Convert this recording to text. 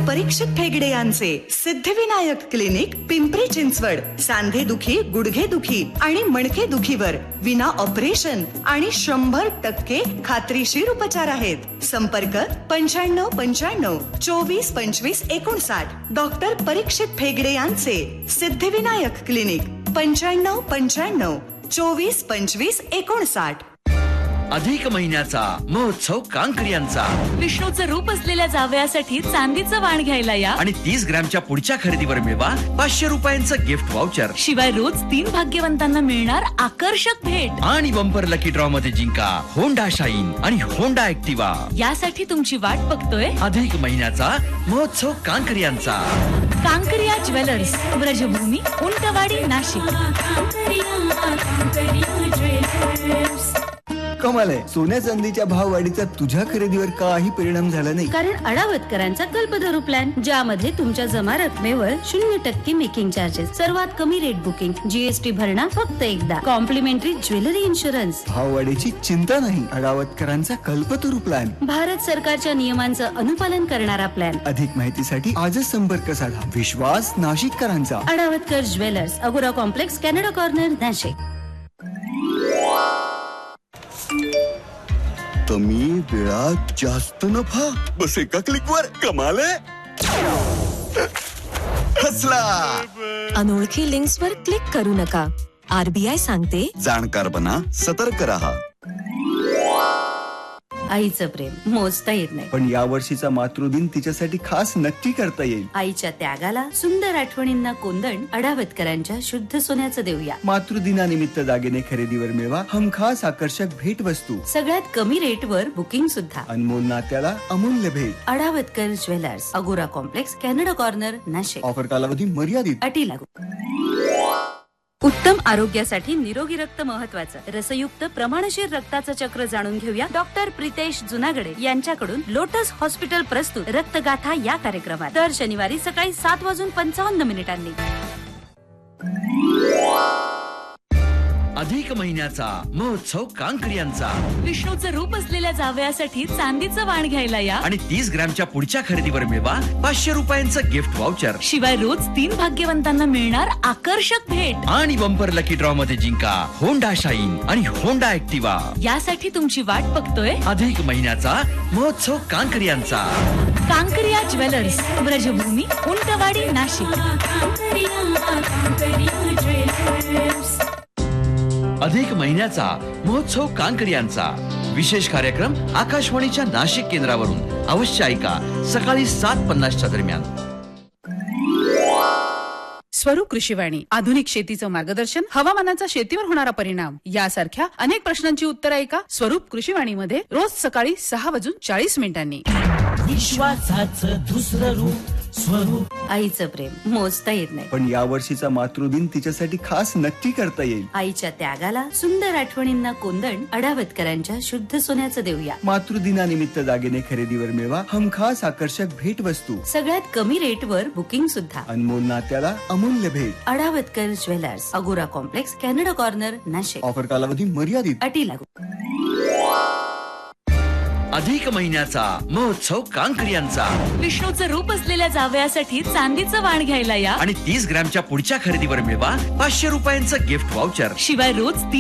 परीक्षित फेगडे यांचे सिद्धिविनायक क्लिनिक, पिंपरी चिंचवड. सांधेदुखी, गुडघेदुखी आणि मणकेदुखीवर विना ऑपरेशन आणि 100% खात्रीशीर उपचार आहेत. संपर्क 9595 24 25 59. डॉक्टर परीक्षित फेगडे यांचे सिद्धिविनायक क्लिनिक, 9595 24 25 59. अधिक महिन्याचा महोत्सव कांकरियांचा. विष्णूचं रूप असलेल्या जावयासाठी चांदीचं वाण घ्यायला या आणि 30 ग्रॅमच्या पुढच्या खरेदीवर मिळवा 500 रुपयांचं गिफ्ट व्हाउचर. शिवाय रोज 3 भाग्यवंतांना मिळणार आकर्षक भेट. आणि बंपर लकी ड्रॉ मध्ये जिंका होंडा शाईन आणि होंडा ऍक्टिवा. यासाठी तुमची वाट बघतोय अधिक महिन्याचा महोत्सव कांकरियांचा. कांकरिया ज्वेलर्स, ब्रजभूमी, उंटवाडी, नाशिक. कमाल आहे. सोन्या चांदीच्या भाववाढीचा तुझ्या खरेदीवर काही परिणाम झाला नाही? कारण अडावतकरांचा कल्पतरू प्लॅन, ज्यामध्ये तुमच्या जमा रकमेवर 0% मेकिंग चार्जेस, सर्वात कमी रेट बुकिंग, जीएसटी भरणा फक्त एकदा, कॉम्प्लिमेंटरी ज्वेलरी इन्शुरन्स. भाववाढीची चिंता नाही. अडावतकरांचा कल्पतरू प्लॅन, भारत सरकारच्या नियमांचं अनुपालन करणारा प्लॅन. अधिक माहितीसाठी आजच संपर्क साधा. विश्वास नाशिककरांचा. अडावतकर ज्वेलर्स, अगोरा कॉम्प्लेक्स, कॅनडा कॉर्नर, नाशिक. कमी वेळात जास्त नफा, बस एका क्लिकवर. कमाल आहे. हसला. अनोळखी लिंक्सवर क्लिक करू नका. आरबीआय सांगते, जाणकार बना, सतर्क रहा. आईचं प्रेम मोजता येत नाही, पण या वर्षीचा मातृदिन तिच्यासाठी खास नक्की करता येईल. आईच्या त्यागाला, सुंदर आठवणींना कोंदण, अडावतकरांच्या शुद्ध सोन्याचं देऊया. मातृदिनानिमित्त दागिने खरेदीवर मिळवा हमखास आकर्षक भेटवस्तू. सगळ्यात कमी रेटवर बुकिंग सुद्धा. अनमोल नात्याला अमूल्य भेट. अडावतकर ज्वेलर्स, अगोरा complex, Canada corner, Nashik. Offer कालावधी मर्यादित. अटी लागू. उत्तम आरोग्यासाठी निरोगी रक्त महत्वाचं. रसयुक्त प्रमाणशीर रक्ताचं चक्र जाणून घेऊया डॉक्टर प्रितेश जुनागडे यांच्याकडून. लोटस हॉस्पिटल प्रस्तुत रक्तगाथा या कार्यक्रमात दर शनिवारी सकाळी 7:55 अधिक महिन्याचा महोत्सव कांकरियांचा. विष्णूचं रूप असलेल्या जावयासाठी चांदीचं वाण घ्यायला या आणि 30 ग्रॅमच्या पुढच्या खरेदीवर मिळवा 500 रुपयांचं गिफ्ट व्हाउचर. शिवाय रोज 3 भाग्यवंतांना मिळणार आकर्षक भेट. आणि बंपर लकी ड्रॉ मध्ये जिंका होंडा शाईन आणि होंडा ऍक्टिवा. यासाठी तुमची वाट बघतोय अधिक महिन्याचा महोत्सव कांकरियांचा. कांकरिया ज्वेलर्स, ब्रजभूमी, उंटवाडी, नाशिक. अधिक महिन्याचा महोत्सव कांकरियांचा. विशेष कार्यक्रम आकाशवाणीच्या नाशिक केंद्रावरून अवश्य ऐका सकाळी 7:50 दरम्यान. स्वरूप कृषीवाणी, आधुनिक शेतीचं मार्गदर्शन, हवामानाचा शेतीवर होणारा परिणाम यासारख्या अनेक प्रश्नांची उत्तरं ऐका स्वरूप कृषीवाणीमध्ये रोज सकाळी 6:40 विश्वासाचं दुसरं रूप स्वरूप. आईचं प्रेम मोजता येत नाही, पण या वर्षीचा मातृदिन तिच्यासाठी खास नक्की करता येईल. आईच्या त्यागाला, सुंदर आठवणींना कोंदण, अडावतकरांच्या शुद्ध सोन्याचं देऊया. मातृदिनानिमित्त दागिने खरेदीवर मिळवा हमखास आकर्षक भेटवस्तू. सगळ्यात कमी रेटवर बुकिंग सुद्धा. अनमोल नात्याला अमूल्य भेट. अडावतकर ज्वेलर्स, अगोरा complex, Canada corner, Nashik. Offer कालावधी मर्यादित. अटी लागू. अधिक महिन्याचा महोत्सव कांकरियांचा. विष्णूचं रूप असलेल्या जावयासाठी चांदीचं वाण घ्यायला या आणि 30 ग्रॅमच्या पुढच्या खरेदीवर मिळवा 500 रुपयांचं गिफ्ट व्हाउचर. शिवाय रोज